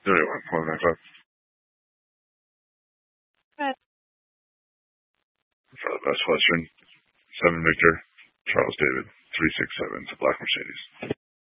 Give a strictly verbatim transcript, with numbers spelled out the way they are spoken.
thirty-one, one nine five. Good. For the Best Western, seven Victor, Charles David, three six seven. It's a black Mercedes.